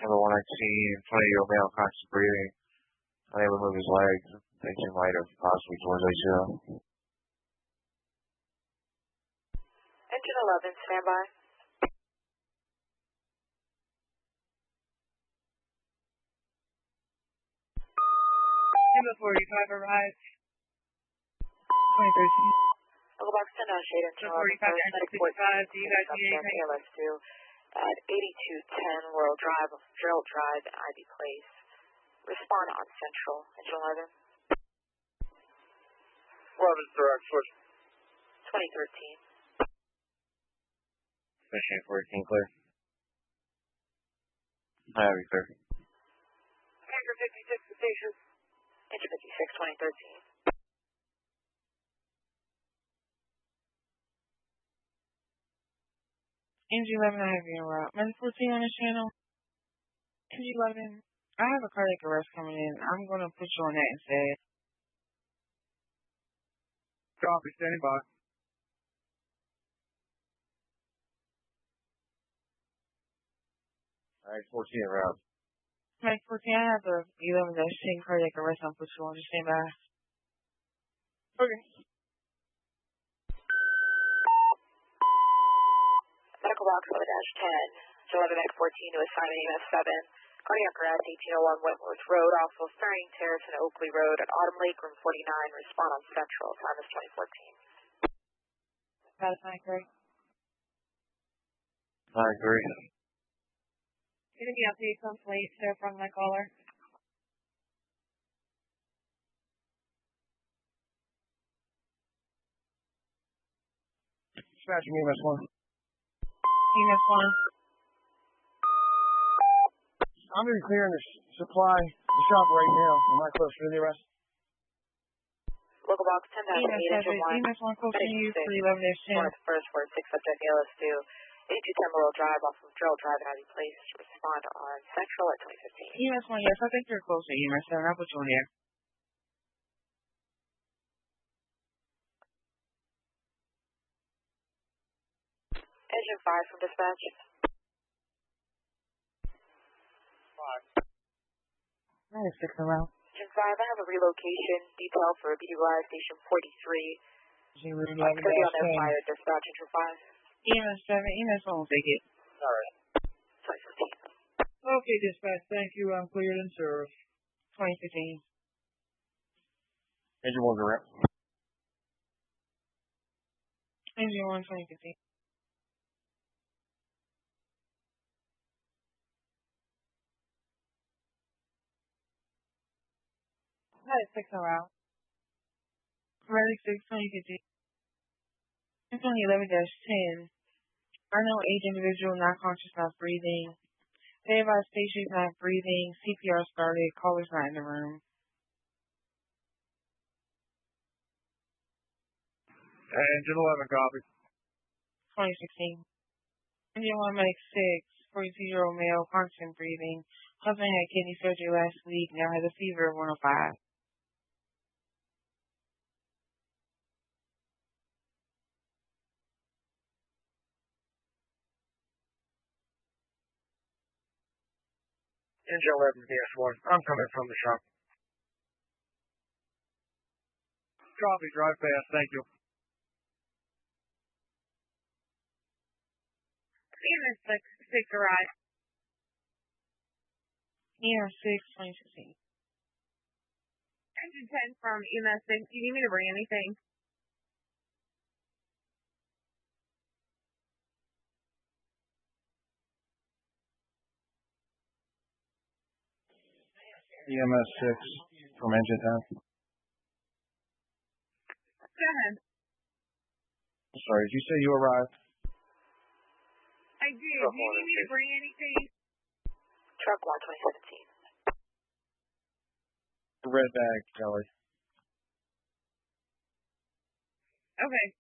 number 119, 20-year-old male, constant breathing, unable to move his legs. Thinks he might have possibly joined ACL. Engine 11, standby. Number 45 arrived. 2013. Local box 10 shade engine 11, first medic 45, do you guys need subject anything? ALS2 at 8210 Royal Drive, Gerald Drive in Ivy Place. Respond on Central, engine 11. 11's direct, switch. 2013. Mission 14, clear. Ivy, clear. Engine 56, the station. Engine 56, 2013. Engine 11, I have you en route. Medic 14 on the channel. Engine 11, I have a cardiac arrest coming in. I'm going to put you on that instead. Copy, standing by. Alright, 14 en route. Medic 14, I have the 11-10 cardiac arrest. I'll put you on. Just stand by. Okay. Medical box 11-10, 11 Medic 14 to assignment EMS 7. Cardiac arrest 1801 Wentworth Road, also Starring Terrace and Oakley Road at Autumn Lake, room 49. Respond on Central, time is 2014. Got it, 9-3. 9-3. Gonna be up to you some late, sir, from my caller. Dispatching EMS 1. EMS 1. I'm going to be clearing the supply, the shop right now. Am I close to the arrest? Local box 10-8, engine 1. EMS 1 close to you for 11-10. One of the first 46 subject ALS2. 8210 Laurel Drive off of Gerald Drive in Ivy Place. Respond on Central at 2015. EMS 1, yes, I think you're close to EMS 7. I'll put you on here. Engine 5 from dispatch. 5. 96 around. Engine 5, I have a relocation detail for BWI Station 43. 011 It's going to be on their fire dispatch, Engine 5. EMS 7, EMS 1 will take it. Alright. 2015. Okay, dispatch, thank you. I'm cleared in service. 2015. Engine 1's en route. Engine 1, 2015. Medic 6 around. Medic 6, 2015. It's only 11-10. Unknown age individual, not conscious, not breathing. They advised patients not breathing. CPR started. Caller's not in the room. Engine 11, copy. 2016. Engine 1, Medic 6, 42-year-old male, constant breathing. Husband had kidney surgery last week, now has a fever of 105. Engine 11, DS1. I'm coming from the shop. Copy, drive fast, thank you. EMS 6 arrived. EMS 6, 2016. Engine 10 from EMS 6. Do you need me to bring anything? EMS 6 from engine 10. Go ahead. Sorry, did you say you arrived? I did. Do you need me to bring anything? Truck 1, 2017. The red bag, Kelly. Okay.